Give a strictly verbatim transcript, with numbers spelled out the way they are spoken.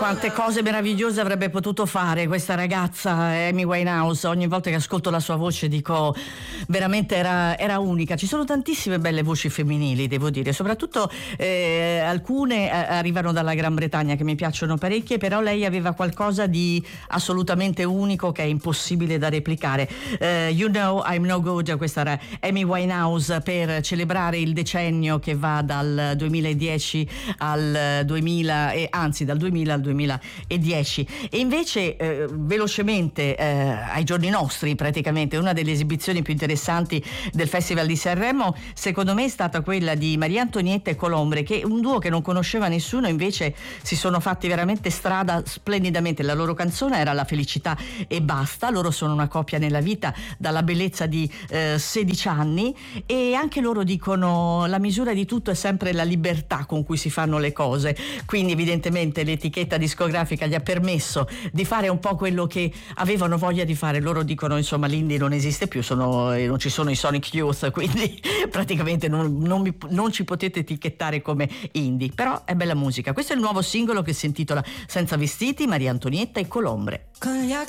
Quante cose meravigliose avrebbe potuto fare questa ragazza Amy Winehouse. Ogni volta che ascolto la sua voce dico veramente era, era unica. Ci sono tantissime belle voci femminili, devo dire, soprattutto eh, alcune eh, arrivano dalla Gran Bretagna che mi piacciono parecchie, però lei aveva qualcosa di assolutamente unico che è impossibile da replicare. eh, You Know I'm No Good, questa era Amy Winehouse per celebrare il decennio che va dal duemiladieci al duemila, e anzi dal duemila al duemiladieci. E invece eh, velocemente eh, ai giorni nostri, praticamente una delle esibizioni più interessanti del Festival di Sanremo secondo me è stata quella di Maria Antonietta e Colombre, che un duo che non conosceva nessuno, invece si sono fatti veramente strada splendidamente. La loro canzone era La felicità e basta. Loro sono una coppia nella vita dalla bellezza di eh, sedici anni, e anche loro dicono la misura di tutto è sempre la libertà con cui si fanno le cose, quindi evidentemente l'etichetta discografica gli ha permesso di fare un po' quello che avevano voglia di fare. Loro dicono insomma l'indie non esiste più, sono, non ci sono i Sonic Youth, quindi praticamente non, non, mi, non ci potete etichettare come indie, però è bella musica. Questo è il nuovo singolo che si intitola Senza vestiti, Maria Antonietta e Colombre. Con gli